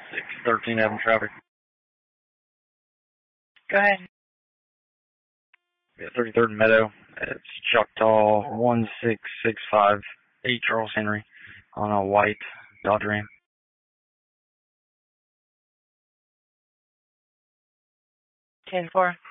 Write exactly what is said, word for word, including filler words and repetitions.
six thirteen having traffic. Go ahead. Yeah, thirty-third and Meadow. It's Choctaw one six six five eight Charles Henry on a white Dodge Ram. ten four.